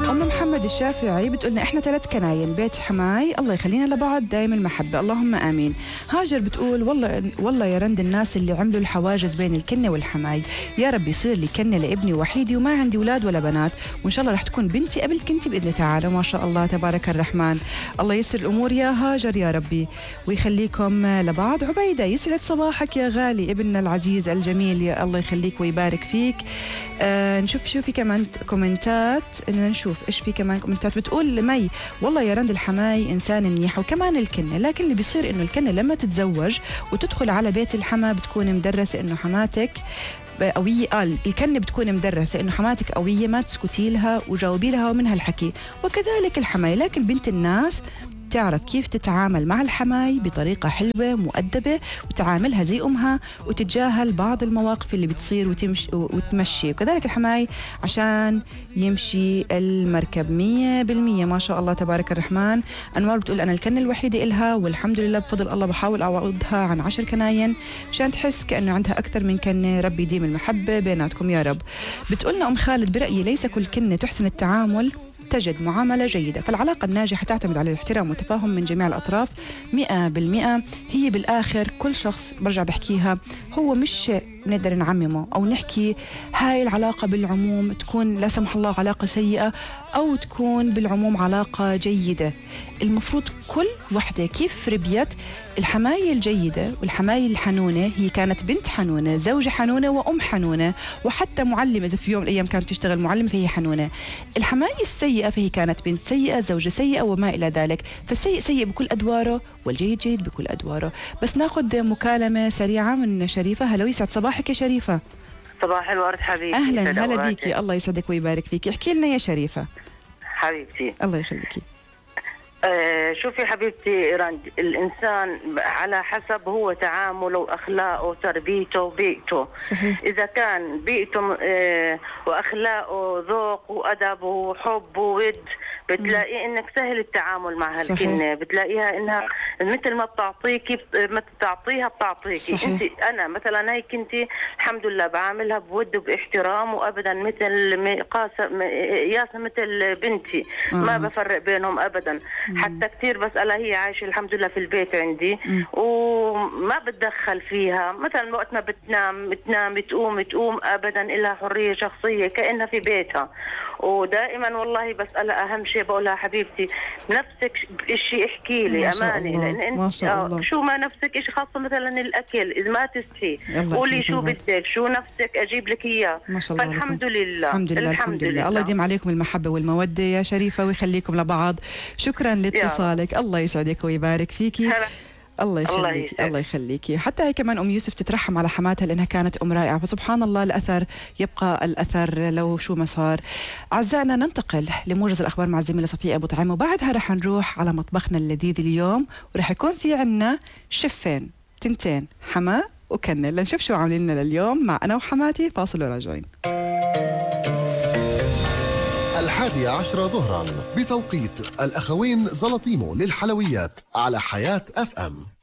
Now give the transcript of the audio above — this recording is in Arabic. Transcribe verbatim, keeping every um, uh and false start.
أم محمد الشافعي بتقولنا إحنا ثلاث كناين بيت حماي، الله يخلينا لبعض دايم المحبة، اللهم آمين. هاجر بتقول والله والله يا رند الناس اللي عملوا الحواجز بين الكنة والحماي، يا رب يصير لي كنة لابني وحيدي وما عندي أولاد ولا بنات، وإن شاء الله رح تكون بنتي قبل كنتي بإذن الله تعالى. ما شاء الله تبارك الرحمن، الله يسر الأمور يا هاجر يا ربي ويخليكم لبعض. عبيدة يسعد صباحك يا غالي ابننا العزيز الجميل، يا الله يخليك ويبارك فيك. آه نشوف شو في كمان كومنتات، إننا نشوف إيش في كمان كومنتات. بتقول مي والله يا رند الحماي إنسان منيح وكمان الكنة، لكن اللي بيصير إنه الكنة لما تتزوج وتدخل على بيت الحما بتكون مدرسة إنه حماتك قوية، قال الكنة بتكون مدرسة إنه حماتك قوية ما تسكتي لها وجاوبي لها ومنها الحكي، وكذلك الحماي. لكن بنت الناس تعرف كيف تتعامل مع الحماي بطريقة حلوة مؤدبة وتعاملها زي أمها وتتجاهل بعض المواقف اللي بتصير وتمشي وتمشي، وكذلك الحماي عشان يمشي المركب مية بالمية. ما شاء الله تبارك الرحمن. أنوار بتقول أنا الكنة الوحيدة إلها والحمد لله بفضل الله بحاول أعوضها عن عشر كناين عشان تحس كأنه عندها أكثر من كنة، ربي يديم المحبة بيناتكم يا رب. بتقولنا أم خالد برأيي ليس كل كنة تحسن التعامل تجد معاملة جيدة، فالعلاقة الناجحة تعتمد على الاحترام والتفاهم من جميع الأطراف مئة بالمئة. هي بالآخر كل شخص برجع بحكيها هو مش نقدر نعممه أو نحكي هاي العلاقة بالعموم تكون لا سمح الله علاقة سيئة أو تكون بالعموم علاقة جيدة. المفروض كل وحدة كيف ربيت الحماية الجيدة والحماية الحنونة، هي كانت بنت حنونة، زوجة حنونة، وأم حنونة، وحتى معلمة إذا في يوم من الأيام كانت تشتغل معلمة فهي حنونة. الحماية السيئة فهي كانت بنت سيئة، زوجة سيئة، وما إلى ذلك. فالسيء سيء بكل أدواره والجيد جيد بكل أدواره. بس ناخذ مكالمة سريعة من شريفة. هلو يسعد صباحك يا شريفة. صباح الورد حبيبتي. أهلا هلا بيكي، الله يسعدك ويبارك فيكي. احكي لنا يا شريفة حبيبتي. الله يخليكي. آه شوفي حبيبتي رند، الإنسان على حسب هو تعامله وأخلاقه وتربيته وبيئته. صحيح. إذا كان بيئته آه وأخلاقه ذوق وأدب وحب وود بتلاقي انك سهل التعامل مع هالكنه، بتلاقيها انها مثل ما بتعطيكي ما بتعطيها بتعطيكي. انت انا مثلا هي كنتي الحمد لله بعاملها بود وباحترام وابدا مثل قاسم ياسا مثل بنتي. آه. ما بفرق بينهم ابدا. مم. حتى كثير بسالها هي عايشه الحمد لله في البيت عندي. مم. وما بتدخل فيها، مثلا وقت ما بتنام بتنام تقوم تقوم ابدا، لها حريه شخصيه كانها في بيتها. ودائما والله بسالها اهم شيء بقولها حبيبتي نفسك اشي احكي لي اماني، لان انت ما شاء الله. شو ما نفسك اشي خاصه مثلا الاكل اذا ما تستحي قولي شو بدك شو نفسك اجيب لك اياه. فالحمد لله الحمد لله الحمد لله. الله يديم عليكم المحبه والموده يا شريفه ويخليكم لبعض. شكرا لاتصالك، الله يسعدك ويبارك فيكي. الله يخليكي الله يخليكي. حتى هي كمان أم يوسف تترحم على حماتها لأنها كانت أم رائعة، فسبحان الله الأثر يبقى الأثر لو شو ما صار. أعزائنا ننتقل لموجز الأخبار مع الزميلة صفية أبو طعيم، وبعدها رح نروح على مطبخنا اللذيذ اليوم، ورح يكون في عنا شفين تنتين حما وكنة. لنشوف شو عاملين لنا اليوم مع أنا وحماتي. فاصل وراجعين. الحادية عشرة ظهرا بتوقيت الأخوين زلطيمو للحلويات على حياة أف أم.